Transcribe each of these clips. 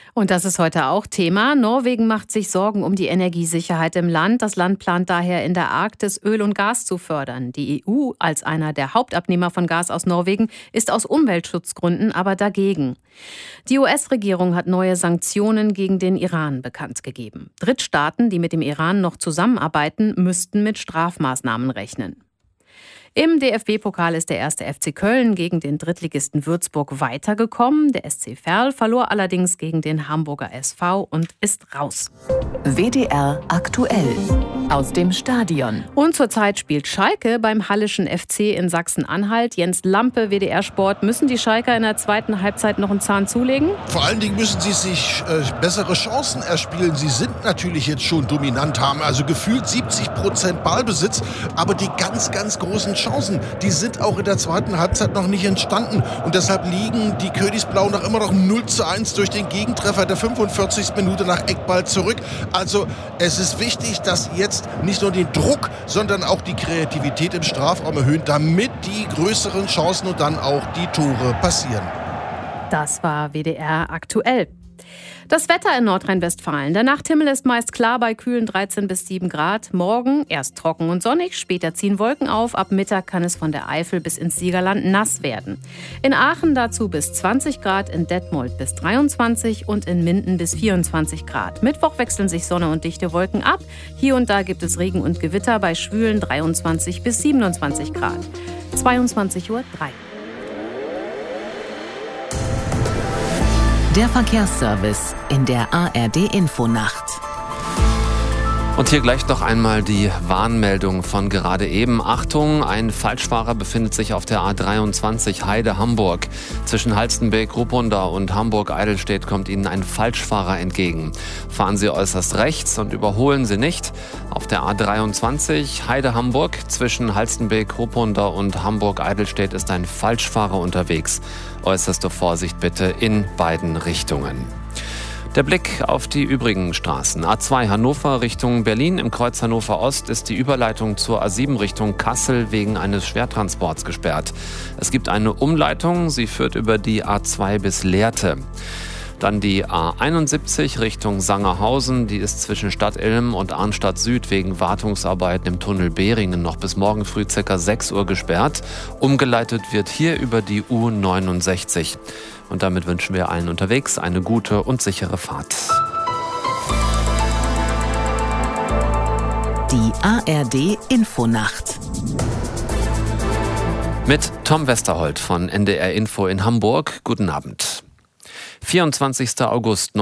Und das ist heute auch Thema. Norwegen macht sich Sorgen um die Energiesicherheit im Land. Das Land plant daher in der Arktis Öl und Gas zu fördern. Die EU als einer der Hauptabnehmer von Gas aus Norwegen ist aus Umweltschutzgründen aber dagegen. Die US-Regierung hat neue Sanktionen gegen den Iran bekannt gegeben. Drittstaaten, die mit dem Iran noch zusammenarbeiten, müssten mit Strafmaßnahmen rechnen. Im DFB-Pokal ist der 1. FC Köln gegen den Drittligisten Würzburg weitergekommen. Der SC Verl verlor allerdings gegen den Hamburger SV und ist raus. WDR aktuell aus dem Stadion. Und zurzeit spielt Schalke beim Halleschen FC in Sachsen-Anhalt. Jens Lampe, WDR Sport. Müssen die Schalker in der zweiten Halbzeit noch einen Zahn zulegen? Vor allen Dingen müssen sie sich bessere Chancen erspielen. Sie sind natürlich jetzt schon dominant, haben also gefühlt 70% Ballbesitz. Aber die ganz, ganz großen Chancen, die sind auch in der zweiten Halbzeit noch nicht entstanden. Und deshalb liegen die Königsblauen noch immer noch 0:1 durch den Gegentreffer der 45. Minute nach Eckball zurück. Also es ist wichtig, dass jetzt nicht nur den Druck, sondern auch die Kreativität im Strafraum erhöhen, damit die größeren Chancen und dann auch die Tore passieren. Das war WDR aktuell. Das Wetter in Nordrhein-Westfalen. Der Nachthimmel ist meist klar bei kühlen 13 bis 7 Grad. Morgen erst trocken und sonnig, später ziehen Wolken auf. Ab Mittag kann es von der Eifel bis ins Siegerland nass werden. In Aachen dazu bis 20 Grad, in Detmold bis 23 und in Minden bis 24 Grad. Mittwoch wechseln sich Sonne und dichte Wolken ab. Hier und da gibt es Regen und Gewitter bei schwülen 23 bis 27 Grad. 22:03 Uhr. Der Verkehrsservice in der ARD-Infonacht. Und hier gleich noch einmal die Warnmeldung von gerade eben. Achtung, ein Falschfahrer befindet sich auf der A23 Heide-Hamburg. Zwischen Halstenbeek-Ruppunda und Hamburg-Eidelstedt kommt Ihnen ein Falschfahrer entgegen. Fahren Sie äußerst rechts und überholen Sie nicht. Auf der A23 Heide-Hamburg zwischen Halstenbeek-Ruppunda und Hamburg-Eidelstedt ist ein Falschfahrer unterwegs. Äußerste Vorsicht bitte in beiden Richtungen. Der Blick auf die übrigen Straßen. A2 Hannover Richtung Berlin. Im Kreuz Hannover Ost ist die Überleitung zur A7 Richtung Kassel wegen eines Schwertransports gesperrt. Es gibt eine Umleitung. Sie führt über die A2 bis Lehrte. Dann die A71 Richtung Sangerhausen. Die ist zwischen Stadt Ilm und Arnstadt Süd wegen Wartungsarbeiten im Tunnel Behringen noch bis morgen früh ca. 6 Uhr gesperrt. Umgeleitet wird hier über die U69. Und damit wünschen wir allen unterwegs eine gute und sichere Fahrt. Die ARD-Infonacht. Mit Tom Westerholt von NDR Info in Hamburg. Guten Abend. 24. August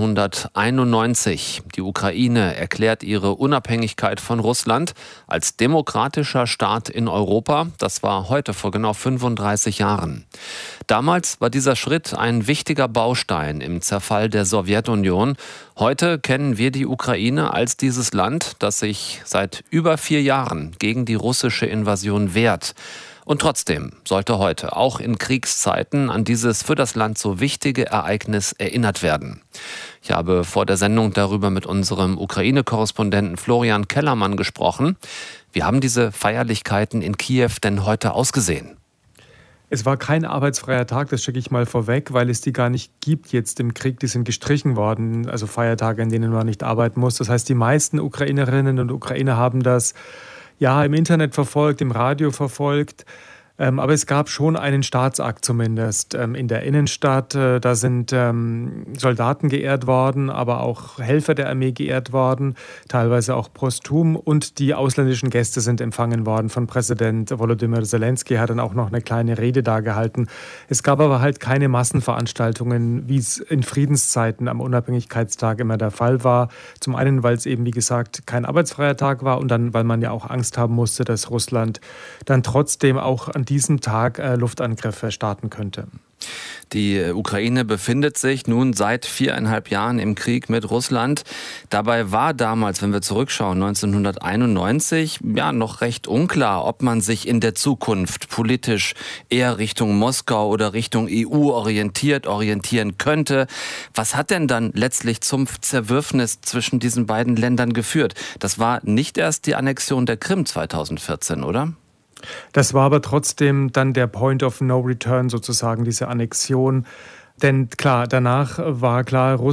1991. Die Ukraine erklärt ihre Unabhängigkeit von Russland als demokratischer Staat in Europa. Das war heute vor genau 35 Jahren. Damals war dieser Schritt ein wichtiger Baustein im Zerfall der Sowjetunion. Heute kennen wir die Ukraine als dieses Land, das sich seit über 4 Jahren gegen die russische Invasion wehrt. Und trotzdem sollte heute, auch in Kriegszeiten, an dieses für das Land so wichtige Ereignis erinnert werden. Ich habe vor der Sendung darüber mit unserem Ukraine-Korrespondenten Florian Kellermann gesprochen. Wie haben diese Feierlichkeiten in Kiew denn heute ausgesehen? Es war kein arbeitsfreier Tag, das schicke ich mal vorweg, weil es die gar nicht gibt jetzt im Krieg. Die sind gestrichen worden, also Feiertage, an denen man nicht arbeiten muss. Das heißt, die meisten Ukrainerinnen und Ukrainer haben das im Internet verfolgt, im Radio verfolgt. Aber es gab schon einen Staatsakt zumindest in der Innenstadt. Da sind Soldaten geehrt worden, aber auch Helfer der Armee geehrt worden, teilweise auch posthum. Und die ausländischen Gäste sind empfangen worden von Präsident Volodymyr Zelensky. Er hat dann auch noch eine kleine Rede da gehalten. Es gab aber halt keine Massenveranstaltungen, wie es in Friedenszeiten am Unabhängigkeitstag immer der Fall war. Zum einen, weil es eben, wie gesagt, kein arbeitsfreier Tag war und dann, weil man ja auch Angst haben musste, dass Russland dann trotzdem auch an diesem Tag Luftangriffe starten könnte. Die Ukraine befindet sich nun seit 4,5 Jahren im Krieg mit Russland. Dabei war damals, wenn wir zurückschauen, 1991, noch recht unklar, ob man sich in der Zukunft politisch eher Richtung Moskau oder Richtung EU orientieren könnte. Was hat denn dann letztlich zum Zerwürfnis zwischen diesen beiden Ländern geführt? Das war nicht erst die Annexion der Krim 2014, oder? Das war aber trotzdem dann der Point of No Return sozusagen, diese Annexion. Denn klar, danach war klar,